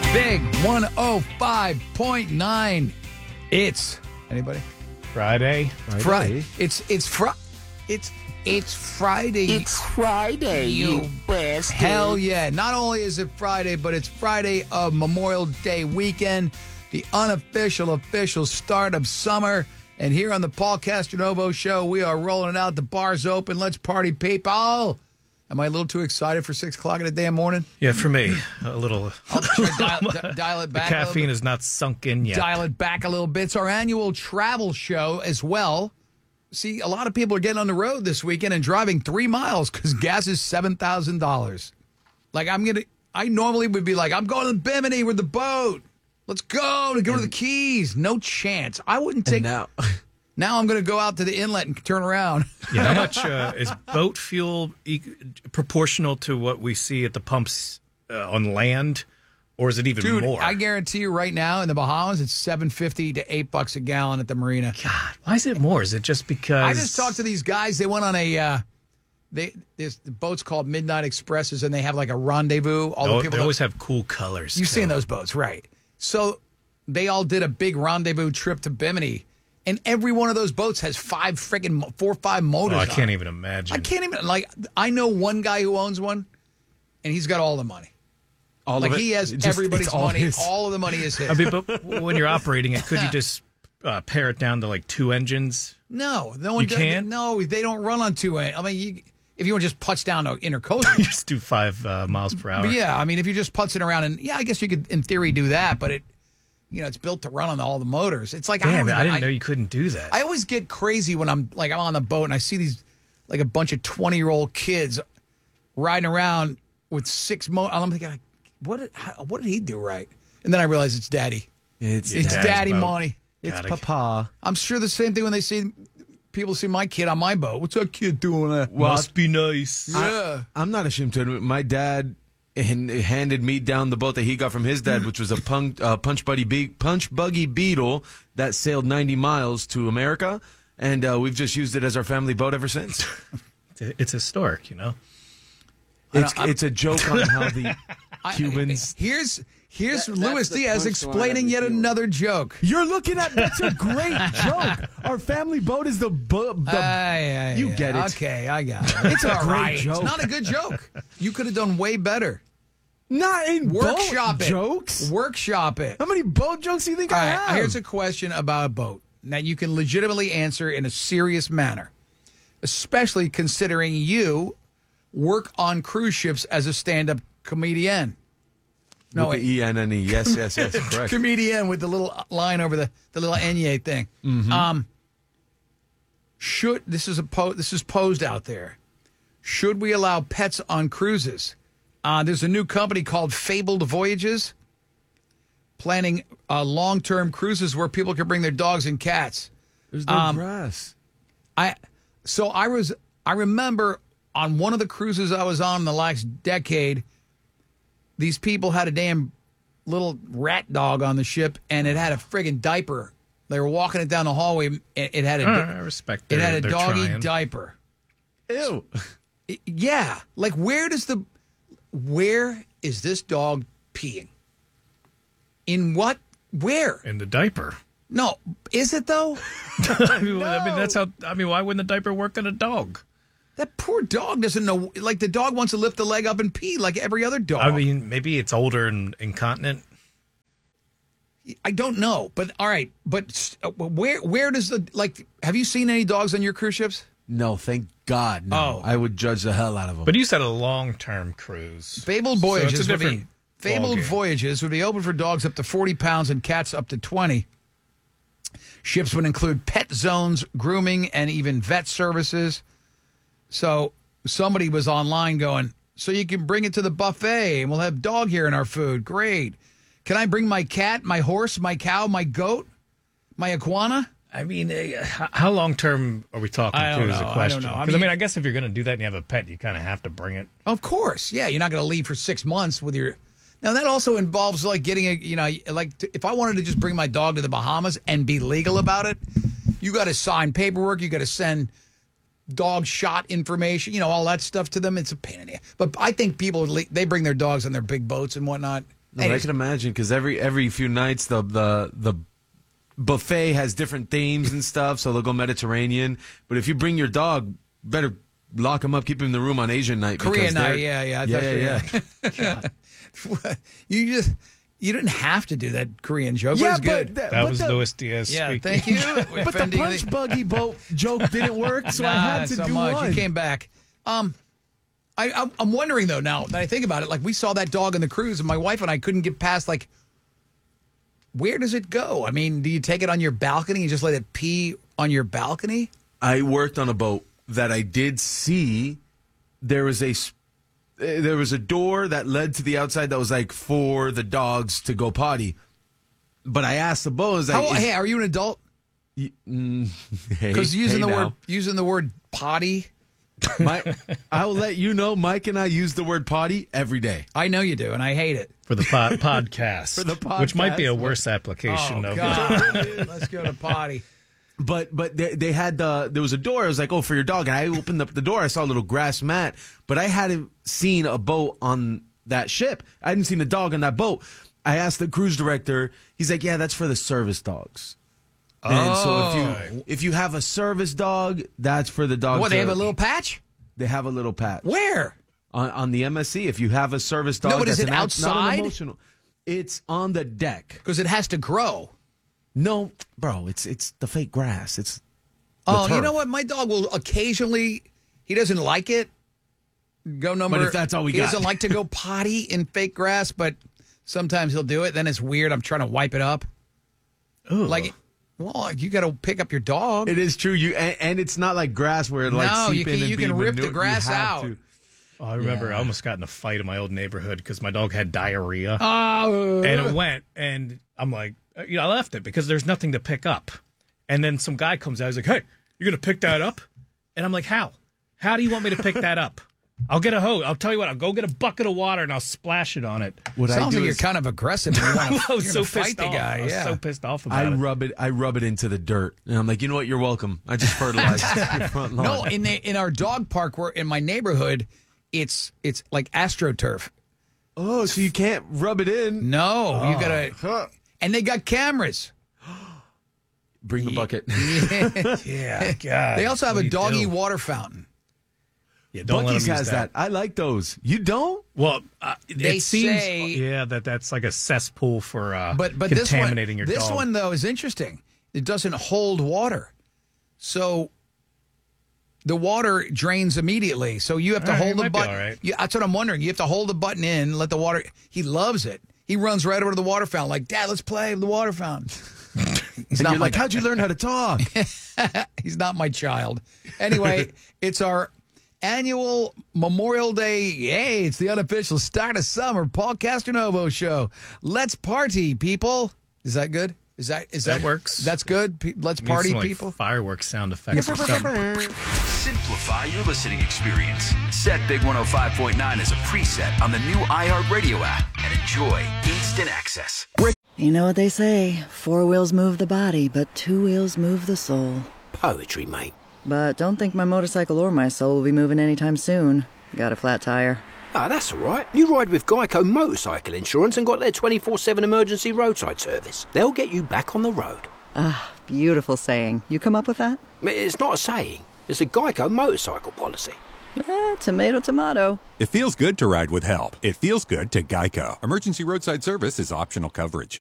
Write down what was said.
Big 105.9. It's anybody? Friday. It's Friday. It's Friday. It's Friday, you bastard. Hell yeah. Not only is it Friday, but it's Friday of Memorial Day weekend, the unofficial, official start of summer. And here on the Paul Castronovo Show, we are rolling it out. The bar's open. Let's party, people. Am I a little too excited for 6 o'clock in the damn morning? Yeah, for me, a little. I'll dial it back. The caffeine is not sunk in yet. Dial it back a little bit. It's our annual travel show as well. See, a lot of people are getting on the road this weekend and driving 3 miles because gas is $7,000. Like, I normally would be like, I'm going to Bimini with the boat. Let's go to the Keys. No chance. I wouldn't take. Now I'm going to go out to the inlet and turn around. Yeah, how much is boat fuel proportional to what we see at the pumps on land, or is it even more? I guarantee you right now in the Bahamas, it's $7.50 to $8 a gallon at the marina. God, why is it more? Is it just because I just talked to these guys? They went on there's the boats called Midnight Expresses, and they have like a rendezvous. They always have cool colors. You've seen those boats, right? So they all did a big rendezvous trip to Bimini. And every one of those boats has 4 or 5 motors. I can't even imagine. I know one guy who owns one, and he's got all the money. He has everybody's money. All of the money is his. I mean, but when you're operating it, could you just pare it down to like 2 engines? No one. You can't. No, they don't run on 2 engines. I mean, if you want to just putz down an intercoastal, you just do 5 miles per hour. But yeah, I mean, if you're just putzing around, and I guess you could, in theory, do that, but it's built to run on all the motors. It's like, I didn't know you couldn't do that. I always get crazy when I'm on the boat and I see these, like a bunch of 20-year-old kids riding around with 6 motors. I'm thinking, what did he do right? And then I realize it's Daddy. It's Daddy money. It's Papa. I'm sure the same thing when people see my kid on my boat. What's that kid doing? Must be nice. Yeah. I'm not ashamed to admit, my dad handed me down the boat that he got from his dad, which was a punch buggy Beetle that sailed 90 miles to America, and we've just used it as our family boat ever since. It's historic, It's a joke on how the Cubans. Here's Luis Diaz explaining yet another joke. You're looking at that's a great joke. Our family boat is the you get it. Okay, I got it. It's a great joke. It's not a good joke. You could have done way better. Not in Workshop boat jokes. Workshop it. How many boat jokes do you think I have? Here's a question about a boat that you can legitimately answer in a serious manner, especially considering you work on cruise ships as a stand-up comedian. No, with the E-N-N-E. Yes, correct. Comedian with the little line over the little Enye thing. Mm-hmm. This is posed out there. Should we allow pets on cruises? There's a new company called Fabled Voyages planning long-term cruises where people can bring their dogs and cats. There's no grass. I remember on one of the cruises I was on in the last decade, these people had a damn little rat dog on the ship, and it had a friggin' diaper. They were walking it down the hallway. It had I respect. It had a doggy diaper. Ew. Yeah, like where is this dog peeing? In what? Where? In the diaper. No, is it though? Why wouldn't the diaper work on a dog? That poor dog doesn't know. Like, the dog wants to lift the leg up and pee like every other dog. I mean, maybe it's older and incontinent. I don't know. But, all right. But where does have you seen any dogs on your cruise ships? No, thank God. No. Oh. I would judge the hell out of them. But you said a long-term cruise. Fabled Voyages would be open for dogs up to 40 pounds and cats up to 20. Ships would include pet zones, grooming, and even vet services. So somebody was online going, so you can bring it to the buffet and we'll have dog here in our food. Great. Can I bring my cat, my horse, my cow, my goat, my iguana? I mean, how long term are we talking? I don't is know. a question. I don't know. Because I guess if you're going to do that and you have a pet, you kind of have to bring it. Of course. Yeah, you're not going to leave for 6 months with your... Now, that also involves, like, getting if I wanted to just bring my dog to the Bahamas and be legal about it, you got to sign paperwork, you got to send dog shot information, all that stuff to them. It's a pain in the ass. But I think people, they bring their dogs on their big boats and whatnot. I can imagine because every few nights the buffet has different themes and stuff, so they'll go Mediterranean. But if you bring your dog, better lock him up, keep him in the room on Asian night. Korean night, yeah. You didn't have to do that Korean joke. Yeah, but it was good. That was Luis Diaz. Yeah, speaking. thank you. But the punch buggy boat joke didn't work, so I had to do one. You came back. I'm wondering though now that I think about it, like we saw that dog in the cruise, and my wife and I couldn't get past like, where does it go? I mean, do you take it on your balcony and just let it pee on your balcony? I worked on a boat that I did see. There was a door that led to the outside that was like for the dogs to go potty. But I asked the boat, hey, are you an adult? Because using the word potty. I will let you know, Mike and I use the word potty every day. I know you do, and I hate it. For the podcast. For the podcast. Which might be a worse application of God. Let's go to potty. But they had there was a door. I was like, for your dog. And I opened up the door. I saw a little grass mat. But I hadn't seen a boat on that ship. I hadn't seen a dog on that boat. I asked the cruise director. He's like, yeah, that's for the service dogs. And so if you have a service dog, that's for the dog. What, they have a little patch? They have a little patch. Where? On the MSC. If you have a service dog, no, but is it not outside? Emotional. It's on the deck. Because it has to grow. No, bro, it's the fake grass. It's turf. You know what? My dog will occasionally, he doesn't like it. But if that's all we got. He doesn't like to go potty in fake grass, but sometimes he'll do it. Then it's weird. I'm trying to wipe it up. Ooh. Like, well, you got to pick up your dog. It is true. And it's not like grass where it seep in and you can rip the grass out. Oh, I remember I almost got in a fight in my old neighborhood because my dog had diarrhea. Oh. And it went, and I'm like, I left it because there's nothing to pick up. And then some guy comes out. He's like, hey, you're going to pick that up? And I'm like, how? How do you want me to pick that up? I'll get a hose. I'll tell you what. I'll go get a bucket of water and I'll splash it on it. Sounds like you're kind of aggressive. You want to I was so fight pissed the off. guy. I was so pissed off about it. I rub it into the dirt, and I'm like, you know what? You're welcome. I just fertilized your front lawn. No, in our dog park, in my neighborhood, it's like AstroTurf. Oh, so you can't rub it in? No, you gotta. And they got cameras. Bring the bucket. Yeah, God. They also have a doggy water fountain. Yeah, don't Buc-ee's let them use has that. I like those. You don't? Well, they it seems, say, that's like a cesspool for but contaminating your dog. This one though is interesting. It doesn't hold water, so the water drains immediately. So you have to hold the button. Right. That's what I'm wondering. You have to hold the button in, let the water. He loves it. He runs right over to the water fountain, like, Dad, let's play with the water fountain. And you're like, how'd you learn how to talk? He's not my child. Anyway, it's our annual Memorial Day. Hey, it's the unofficial start of summer Paul Castronovo show. Let's party, people. Is that good? That works. That's good. Let's party, some, people. Fireworks sound effects or something. Simplify your listening experience. Set Big 105.9 as a preset on the new iHeartRadio app and enjoy instant access. You know what they say, 4 wheels move the body, but 2 wheels move the soul. Poetry, mate. But don't think my motorcycle or my soul will be moving anytime soon. Got a flat tire. Ah, that's all right. You ride with Geico Motorcycle Insurance and got their 24/7 emergency roadside service. They'll get you back on the road. Ah, beautiful saying. You come up with that? It's not a saying. It's a Geico motorcycle policy. Tomato, tomato. It feels good to ride with help. It feels good to Geico. Emergency roadside service is optional coverage.